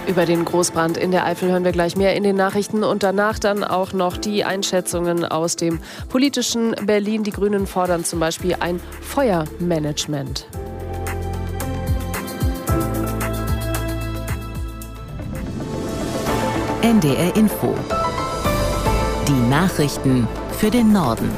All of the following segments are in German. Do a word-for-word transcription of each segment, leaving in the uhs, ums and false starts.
Über den Großbrand in der Eifel hören wir gleich mehr in den Nachrichten und danach dann auch noch die Einschätzungen aus dem politischen Berlin. Die Grünen fordern zum Beispiel ein Feuermanagement. N D R Info. Die Nachrichten für den Norden.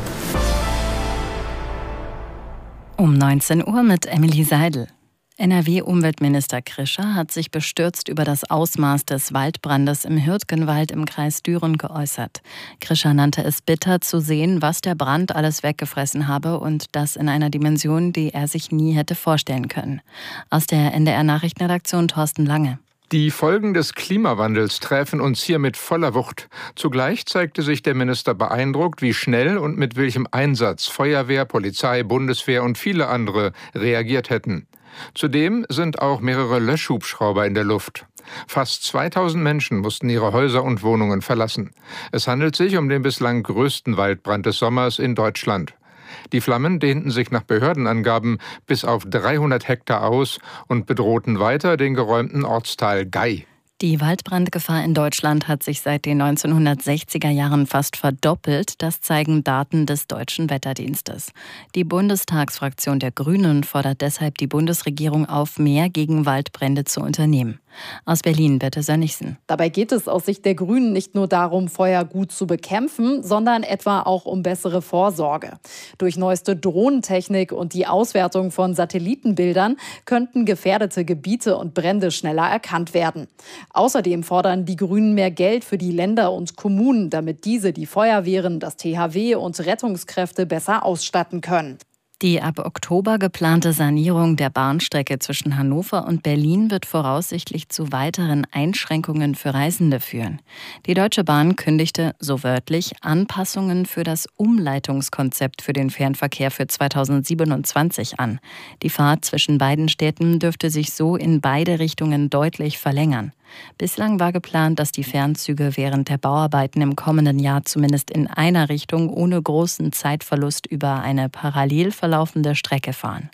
Um neunzehn Uhr mit Emily Seidel. N R W-Umweltminister Krischer hat sich bestürzt über das Ausmaß des Waldbrandes im Hürtgenwald im Kreis Düren geäußert. Krischer nannte es bitter zu sehen, was der Brand alles weggefressen habe und das in einer Dimension, die er sich nie hätte vorstellen können. Aus der N D R-Nachrichtenredaktion Thorsten Lange. Die Folgen des Klimawandels treffen uns hier mit voller Wucht. Zugleich zeigte sich der Minister beeindruckt, wie schnell und mit welchem Einsatz Feuerwehr, Polizei, Bundeswehr und viele andere reagiert hätten. Zudem sind auch mehrere Löschhubschrauber in der Luft. Fast zweitausend Menschen mussten ihre Häuser und Wohnungen verlassen. Es handelt sich um den bislang größten Waldbrand des Sommers in Deutschland. Die Flammen dehnten sich nach Behördenangaben bis auf dreihundert Hektar aus und bedrohten weiter den geräumten Ortsteil Gay. Die Waldbrandgefahr in Deutschland hat sich seit den neunzehnhundertsechziger Jahren fast verdoppelt. Das zeigen Daten des Deutschen Wetterdienstes. Die Bundestagsfraktion der Grünen fordert deshalb die Bundesregierung auf, mehr gegen Waldbrände zu unternehmen. Aus Berlin, Birte Sönnigsen. Dabei geht es aus Sicht der Grünen nicht nur darum, Feuer gut zu bekämpfen, sondern etwa auch um bessere Vorsorge. Durch neueste Drohnentechnik und die Auswertung von Satellitenbildern könnten gefährdete Gebiete und Brände schneller erkannt werden. Außerdem fordern die Grünen mehr Geld für die Länder und Kommunen, damit diese die Feuerwehren, das T H W und Rettungskräfte besser ausstatten können. Die ab Oktober geplante Sanierung der Bahnstrecke zwischen Hannover und Berlin wird voraussichtlich zu weiteren Einschränkungen für Reisende führen. Die Deutsche Bahn kündigte, so wörtlich, Anpassungen für das Umleitungskonzept für den Fernverkehr für zweitausendsiebenundzwanzig an. Die Fahrt zwischen beiden Städten dürfte sich so in beide Richtungen deutlich verlängern. Bislang war geplant, dass die Fernzüge während der Bauarbeiten im kommenden Jahr zumindest in einer Richtung ohne großen Zeitverlust über eine parallel verlaufende Strecke fahren.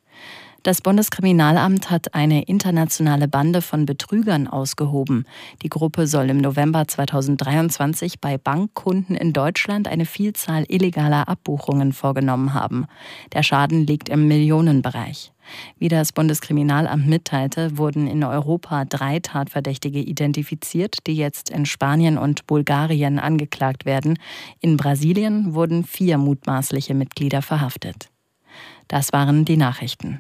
Das Bundeskriminalamt hat eine internationale Bande von Betrügern ausgehoben. Die Gruppe soll im November zweitausenddreiundzwanzig bei Bankkunden in Deutschland eine Vielzahl illegaler Abbuchungen vorgenommen haben. Der Schaden liegt im Millionenbereich. Wie das Bundeskriminalamt mitteilte, wurden in Europa drei Tatverdächtige identifiziert, die jetzt in Spanien und Bulgarien angeklagt werden. In Brasilien wurden vier mutmaßliche Mitglieder verhaftet. Das waren die Nachrichten.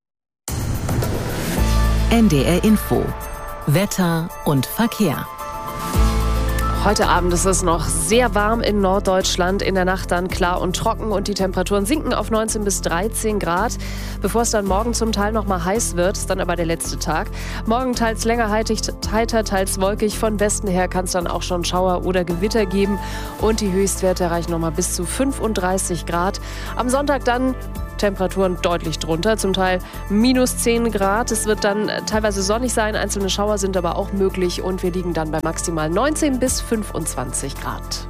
N D R Info. Wetter und Verkehr. Heute Abend ist es noch sehr warm in Norddeutschland, in der Nacht dann klar und trocken und die Temperaturen sinken auf neunzehn bis dreizehn Grad, bevor es dann morgen zum Teil noch mal heiß wird, ist dann aber der letzte Tag. Morgen teils länger heiter, teils wolkig, von Westen her kann es dann auch schon Schauer oder Gewitter geben und die Höchstwerte erreichen noch mal bis zu fünfunddreißig Grad. Am Sonntag dann Temperaturen deutlich drunter, zum Teil minus zehn Grad. Es wird dann teilweise sonnig sein, einzelne Schauer sind aber auch möglich und wir liegen dann bei maximal neunzehn bis fünfundzwanzig Grad.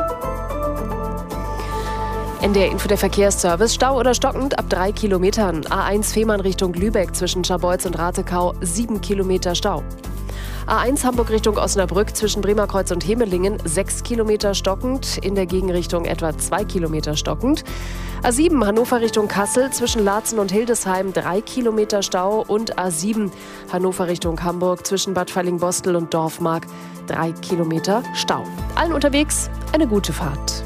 N D R Info, der Verkehrsservice. Stau oder stockend ab drei Kilometern. A eins Fehmarn Richtung Lübeck zwischen Scharbeutz und Ratekau sieben Kilometer Stau. A eins Hamburg Richtung Osnabrück zwischen Bremerkreuz und Hemelingen sechs Kilometer stockend, in der Gegenrichtung etwa zwei Kilometer stockend. A sieben Hannover Richtung Kassel zwischen Laatzen und Hildesheim drei Kilometer Stau und A sieben Hannover Richtung Hamburg zwischen Bad Fallingbostel und Dorfmark drei Kilometer Stau. Allen unterwegs eine gute Fahrt.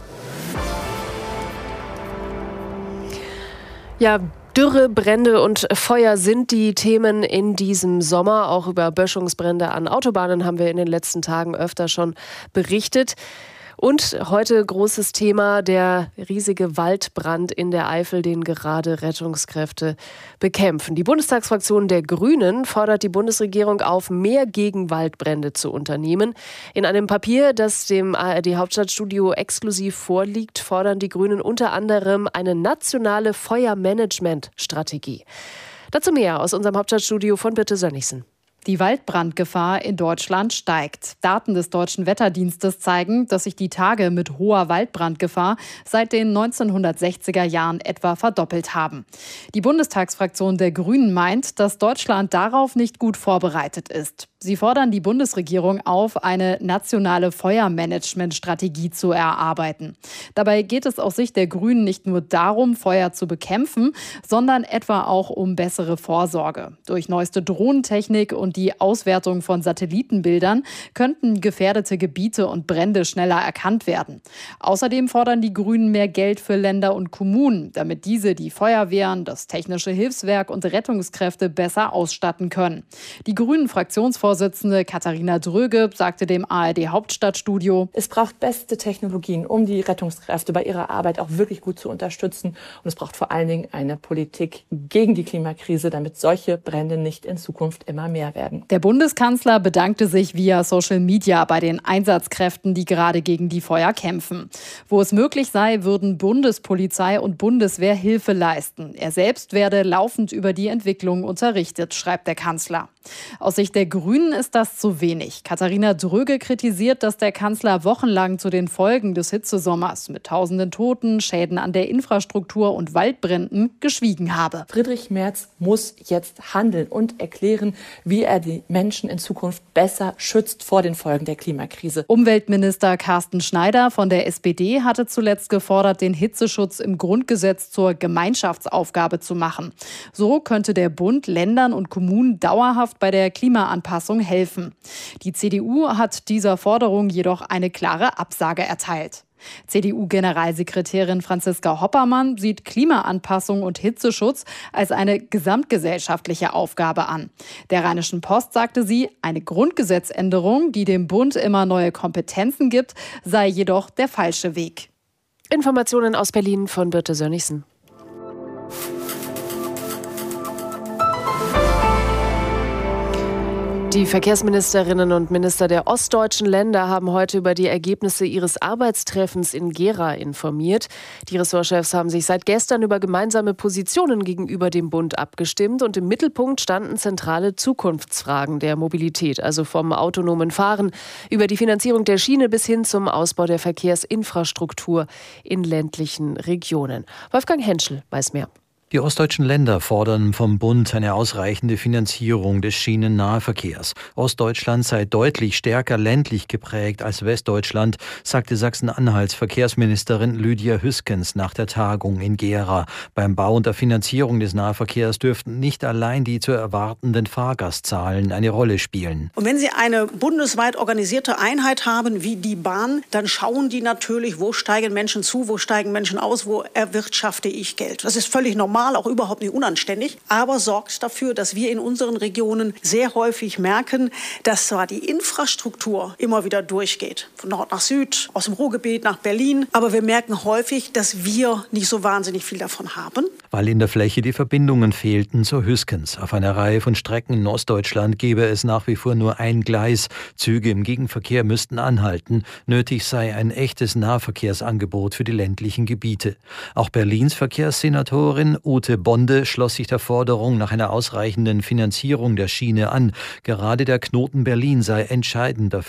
Ja, Dürre, Brände und Feuer sind die Themen in diesem Sommer. Auch über Böschungsbrände an Autobahnen haben wir in den letzten Tagen öfter schon berichtet. Und heute großes Thema, der riesige Waldbrand in der Eifel, den gerade Rettungskräfte bekämpfen. Die Bundestagsfraktion der Grünen fordert die Bundesregierung auf, mehr gegen Waldbrände zu unternehmen. In einem Papier, das dem A R D-Hauptstadtstudio exklusiv vorliegt, fordern die Grünen unter anderem eine nationale Feuermanagement-Strategie. Dazu mehr aus unserem Hauptstadtstudio von Birte Sönnigsen. Die Waldbrandgefahr in Deutschland steigt. Daten des Deutschen Wetterdienstes zeigen, dass sich die Tage mit hoher Waldbrandgefahr seit den neunzehnhundertsechziger Jahren etwa verdoppelt haben. Die Bundestagsfraktion der Grünen meint, dass Deutschland darauf nicht gut vorbereitet ist. Sie fordern die Bundesregierung auf, eine nationale Feuermanagementstrategie zu erarbeiten. Dabei geht es aus Sicht der Grünen nicht nur darum, Feuer zu bekämpfen, sondern etwa auch um bessere Vorsorge. Durch neueste Drohnentechnik und die Auswertung von Satellitenbildern könnten gefährdete Gebiete und Brände schneller erkannt werden. Außerdem fordern die Grünen mehr Geld für Länder und Kommunen, damit diese die Feuerwehren, das Technische Hilfswerk und Rettungskräfte besser ausstatten können. Die Grünen-Fraktionsvorsitzende Vorsitzende Katharina Dröge sagte dem A R D-Hauptstadtstudio: Es braucht beste Technologien, um die Rettungskräfte bei ihrer Arbeit auch wirklich gut zu unterstützen. Und es braucht vor allen Dingen eine Politik gegen die Klimakrise, damit solche Brände nicht in Zukunft immer mehr werden. Der Bundeskanzler bedankte sich via Social Media bei den Einsatzkräften, die gerade gegen die Feuer kämpfen. Wo es möglich sei, würden Bundespolizei und Bundeswehr Hilfe leisten. Er selbst werde laufend über die Entwicklung unterrichtet, schreibt der Kanzler. Aus Sicht der Grünen ist das zu wenig. Katharina Dröge kritisiert, dass der Kanzler wochenlang zu den Folgen des Hitzesommers mit tausenden Toten, Schäden an der Infrastruktur und Waldbränden geschwiegen habe. Friedrich Merz muss jetzt handeln und erklären, wie er die Menschen in Zukunft besser schützt vor den Folgen der Klimakrise. Umweltminister Carsten Schneider von der S P D hatte zuletzt gefordert, den Hitzeschutz im Grundgesetz zur Gemeinschaftsaufgabe zu machen. So könnte der Bund Ländern und Kommunen dauerhaft bei der Klimaanpassung helfen. Die C D U hat dieser Forderung jedoch eine klare Absage erteilt. C D U-Generalsekretärin Franziska Hoppermann sieht Klimaanpassung und Hitzeschutz als eine gesamtgesellschaftliche Aufgabe an. Der Rheinischen Post sagte sie, eine Grundgesetzänderung, die dem Bund immer neue Kompetenzen gibt, sei jedoch der falsche Weg. Informationen aus Berlin von Birte Sönnigsen. Die Verkehrsministerinnen und Minister der ostdeutschen Länder haben heute über die Ergebnisse ihres Arbeitstreffens in Gera informiert. Die Ressortchefs haben sich seit gestern über gemeinsame Positionen gegenüber dem Bund abgestimmt und im Mittelpunkt standen zentrale Zukunftsfragen der Mobilität, also vom autonomen Fahren über die Finanzierung der Schiene bis hin zum Ausbau der Verkehrsinfrastruktur in ländlichen Regionen. Wolfgang Henschel weiß mehr. Die ostdeutschen Länder fordern vom Bund eine ausreichende Finanzierung des Schienennahverkehrs. Ostdeutschland sei deutlich stärker ländlich geprägt als Westdeutschland, sagte Sachsen-Anhalts Verkehrsministerin Lydia Hüskens nach der Tagung in Gera. Beim Bau und der Finanzierung des Nahverkehrs dürften nicht allein die zu erwartenden Fahrgastzahlen eine Rolle spielen. Und wenn Sie eine bundesweit organisierte Einheit haben wie die Bahn, dann schauen die natürlich, wo steigen Menschen zu, wo steigen Menschen aus, wo erwirtschafte ich Geld. Das ist völlig normal. Auch überhaupt nicht unanständig, aber sorgt dafür, dass wir in unseren Regionen sehr häufig merken, dass zwar die Infrastruktur immer wieder durchgeht, von Nord nach Süd, aus dem Ruhrgebiet nach Berlin, aber wir merken häufig, dass wir nicht so wahnsinnig viel davon haben. Weil in der Fläche die Verbindungen fehlten, so Hüskens. Auf einer Reihe von Strecken in Ostdeutschland gäbe es nach wie vor nur ein Gleis. Züge im Gegenverkehr müssten anhalten. Nötig sei ein echtes Nahverkehrsangebot für die ländlichen Gebiete. Auch Berlins Verkehrssenatorin Ute Bonde schloss sich der Forderung nach einer ausreichenden Finanzierung der Schiene an. Gerade der Knoten Berlin sei entscheidend dafür.